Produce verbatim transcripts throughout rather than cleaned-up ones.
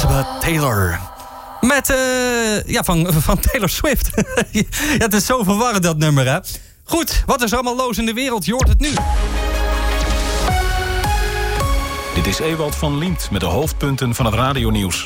Elizabeth Taylor. Met, uh, ja, van, van Taylor Swift. Ja, het is zo verwarrend, dat nummer, hè. Goed, wat is er allemaal los in de wereld? Je hoort het nu. Dit is Ewald van Liemt met de hoofdpunten van het radionieuws.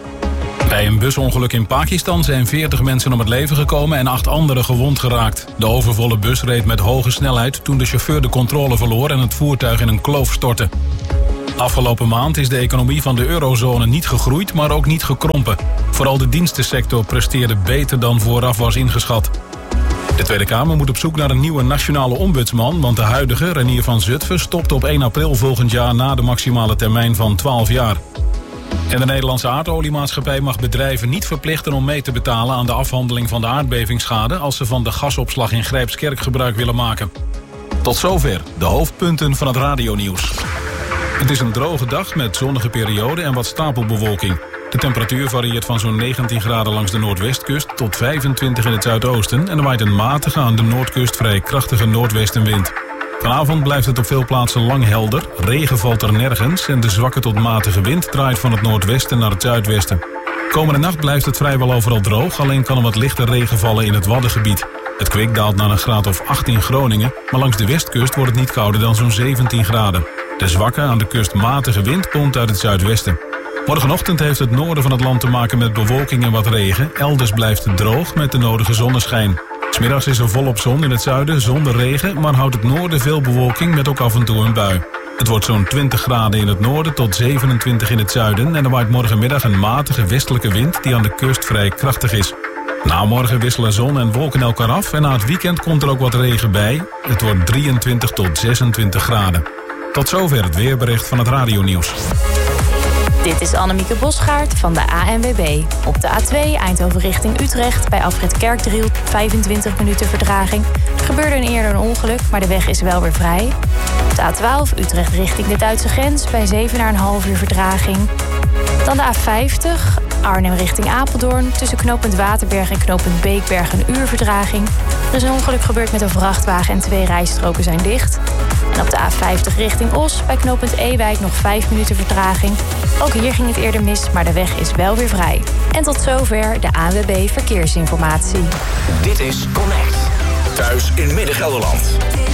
Bij een busongeluk in Pakistan zijn veertig mensen om het leven gekomen en acht anderen gewond geraakt. De overvolle bus reed met hoge snelheid toen de chauffeur de controle verloor en het voertuig in een kloof stortte. Afgelopen maand is de economie van de eurozone niet gegroeid, maar ook niet gekrompen. Vooral de dienstensector presteerde beter dan vooraf was ingeschat. De Tweede Kamer moet op zoek naar een nieuwe nationale ombudsman, want de huidige, Renier van Zutphen, stopt op één april volgend jaar na de maximale termijn van twaalf jaar. En de Nederlandse aardoliemaatschappij mag bedrijven niet verplichten om mee te betalen aan de afhandeling van de aardbevingsschade als ze van de gasopslag in Grijpskerk gebruik willen maken. Tot zover de hoofdpunten van het radionieuws. Het is een droge dag met zonnige perioden en wat stapelbewolking. De temperatuur varieert van zo'n negentien graden langs de noordwestkust tot vijfentwintig in het zuidoosten en er waait een matige aan de noordkust vrij krachtige noordwestenwind. Vanavond blijft het op veel plaatsen lang helder, regen valt er nergens en de zwakke tot matige wind draait van het noordwesten naar het zuidwesten. Komende nacht blijft het vrijwel overal droog, alleen kan er wat lichte regen vallen in het Waddengebied. Het kwik daalt naar een graad of acht in Groningen, maar langs de westkust wordt het niet kouder dan zo'n zeventien graden. De zwakke aan de kust matige wind komt uit het zuidwesten. Morgenochtend heeft het noorden van het land te maken met bewolking en wat regen. Elders blijft het droog met de nodige zonneschijn. 'S Middags is er volop zon in het zuiden zonder regen, maar houdt het noorden veel bewolking met ook af en toe een bui. Het wordt zo'n twintig graden in het noorden tot zevenentwintig in het zuiden en er waait morgenmiddag een matige westelijke wind die aan de kust vrij krachtig is. Na morgen wisselen zon en wolken elkaar af en na het weekend komt er ook wat regen bij. Het wordt drieëntwintig tot zesentwintig graden. Tot zover het weerbericht van het radionieuws. Dit is Annemieke Bosgaard van de A N W B. Op de A twee Eindhoven richting Utrecht bij afrit Kerkdriel vijfentwintig minuten vertraging. Er gebeurde een eerder een ongeluk, maar de weg is wel weer vrij. Op de A twaalf Utrecht richting de Duitse grens bij Zevenaar een half uur vertraging. Dan de A vijftig Arnhem richting Apeldoorn. Tussen knooppunt Waterberg en knooppunt Beekberg een uur vertraging. Er is een ongeluk gebeurd met een vrachtwagen en twee rijstroken zijn dicht. En op de A vijftig richting Os bij knooppunt Ewijk nog vijf minuten vertraging. Ook hier ging het eerder mis, maar de weg is wel weer vrij. En tot zover de A N W B Verkeersinformatie. Dit is Connect. Thuis in Midden-Gelderland.